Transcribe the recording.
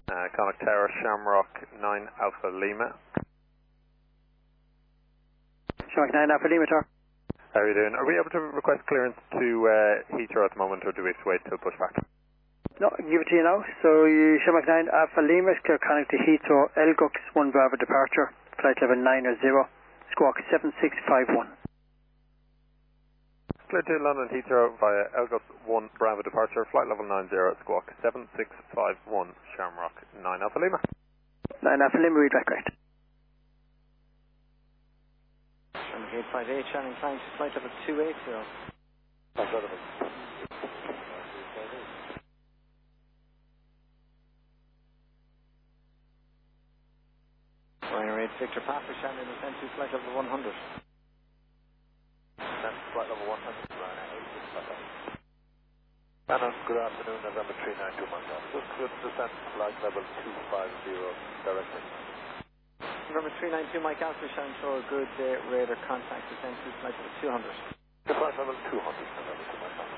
Connacht Tower, Shamrock 9 Alpha Lima. Shamrock 9 Alpha Lima, Tower. How are you doing? Are we able to request clearance to Heathrow at the moment, or do we have to wait till pushback? No, I can give it to you now. So you Shamrock 9 Alpha Lima, Connacht to Heathrow, Elgux 1 Bravo departure, flight level 900, squawk 7651. Clear to London Heathrow via Elgux 1 Bravo departure, flight level 90, squawk 7651, Shamrock 9 Alpha Lima. 9 Alpha Lima, read back right. Shamrock 858, Shannon Klein, flight level 280. Ryanair 8 Victor Papa, Shannon descent to flight level 100. That's flight level 100, Ryanair 8 Victor Papa. Shannon, good afternoon, November 392 Moscow. Just good descent, flight level 250, directly. November 392 Mike Alpha, Shannon show a good radar contact descent to flight level 200. Flight level 200, November 2 Moscow.